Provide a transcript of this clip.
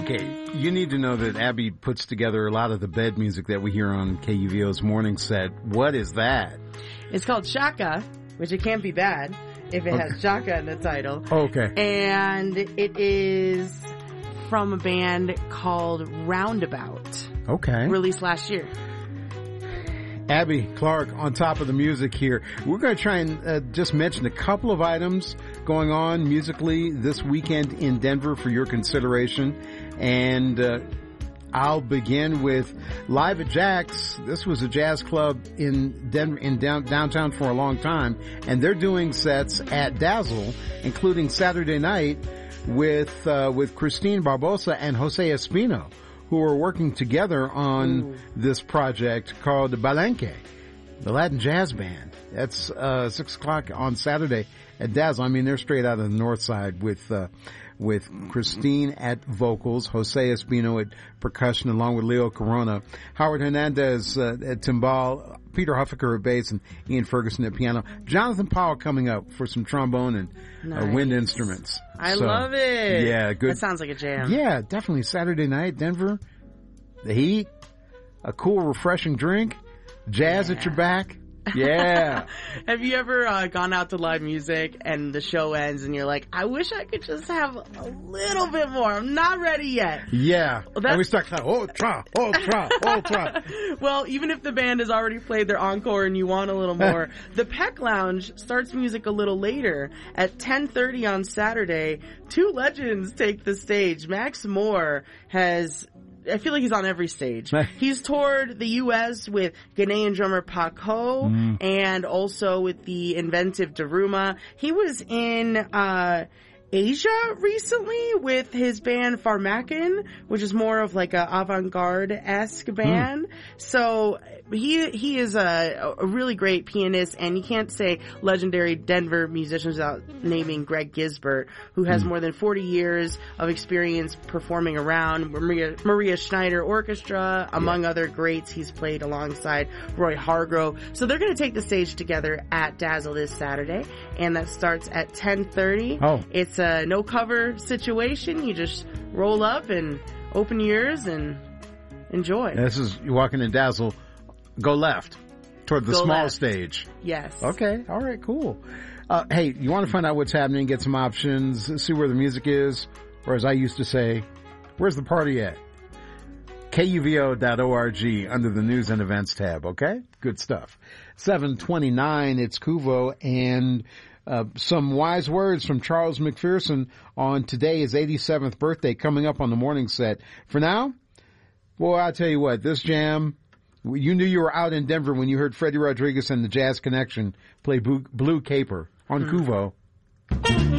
Okay, you need to know that Abby puts together a lot of the bed music that we hear on KUVO's morning set. What is that? It's called Shaka, which it can't be bad if it has Shaka in the title. Okay. And it is from a band called Roundabout. Okay. Released last year. Abby Clark on top of the music here. We're going to try and just mention a couple of items going on musically this weekend in Denver for your consideration. And I'll begin with Live at Jack's. This was a jazz club in Denver, downtown for a long time. And they're doing sets at Dazzle, including Saturday night with Christine Barbosa and Jose Espino, who are working together on this project called Balenque, the Latin Jazz Band. That's 6 o'clock on Saturday at Dazzle. I mean, they're straight out of the north side with Christine at vocals, Jose Espino at percussion, along with Leo Corona, Howard Hernandez at timbal, Peter Huffaker at bass, and Ian Ferguson at piano. Jonathan Powell coming up for some trombone and wind instruments. I love it. Yeah, good. That sounds like a jam. Yeah, definitely. Saturday night, Denver, the heat, a cool, refreshing drink, jazz at your back. Yeah. Have you ever gone out to live music and the show ends and you're like, I wish I could just have a little bit more. I'm not ready yet. Yeah. Well, and we start kind of, ultra. Well, even if the band has already played their encore and you want a little more, the Peck Lounge starts music a little later. At 10:30 on Saturday, two legends take the stage. Max Moore I feel like he's on every stage. He's toured the U.S. with Ghanaian drummer Paco and also with the inventive Daruma. He was in Asia recently with his band Pharmakin, which is more of like a avant-garde-esque band. So he is a really great pianist, and you can't say legendary Denver musicians without naming Greg Gisbert, who has more than 40 years of experience performing around Maria Schneider Orchestra, among other greats. He's played alongside Roy Hargrove. So they're going to take the stage together at Dazzle this Saturday, and that starts at 10:30. It's a no cover situation. You just roll up and open your ears and enjoy. This is, you're walking in Dazzle, go left toward the small stage. Yes. Okay. All right. Cool. Hey, you want to find out what's happening, get some options, see where the music is, or as I used to say, where's the party at? KUVO.org under the news and events tab. Okay. Good stuff. 7:29. It's Kuvo, and some wise words from Charles McPherson on today, his 87th birthday, coming up on the morning set. For now, boy, I'll tell you what, this jam, you knew you were out in Denver when you heard Freddie Rodriguez and the Jazz Connection play Blue Caper on Kuvo.